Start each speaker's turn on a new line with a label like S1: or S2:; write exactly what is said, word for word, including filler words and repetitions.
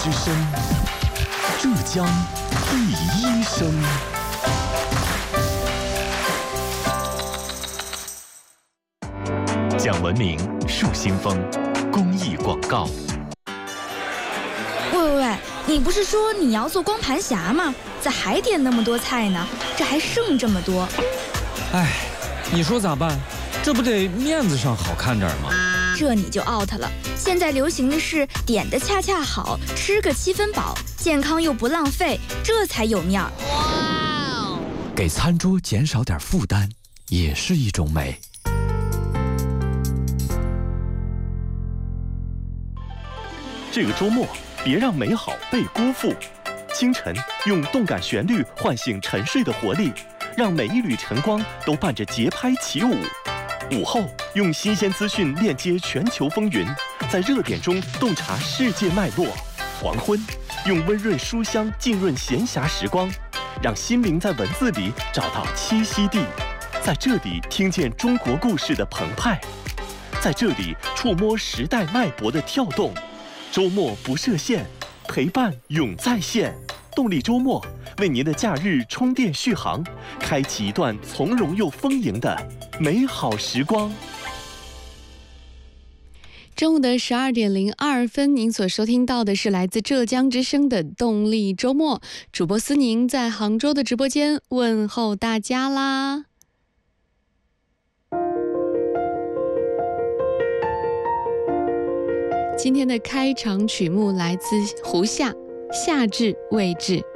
S1: 之声，浙江第一声。讲文明树新风公益广告。
S2: 喂喂喂，你不是说你要做光盘侠吗？咋还点那么多菜呢？这还剩这么多。
S3: 哎，你说咋办？这不得面子上好看点吗？
S2: 这你就 out 了。现在流行的是点的恰恰好，吃个七分饱，健康又不浪费，这才有面儿。
S1: 哇！给餐桌减少点负担，也是一种美。
S4: 这个周末，别让美好被辜负。清晨，用动感旋律唤醒沉睡的活力，让每一缕晨光都伴着节拍起舞。午后，用新鲜资讯链接全球风云，在热点中洞察世界脉络。黄昏，用温润书香浸润闲暇时光，让心灵在文字里找到栖息地，在这里听见中国故事的澎湃，在这里触摸时代脉搏的跳动。周末不设限，陪伴永在线。动力周末为您的假日充电续航，开启一段从容又丰盈的美好时光。
S5: 中午的十二点零二分，您所收听到的是来自浙江之声的动力周末，主播思宁在杭州的直播间问候大家啦。今天的开场曲目来自胡夏，夏至未至。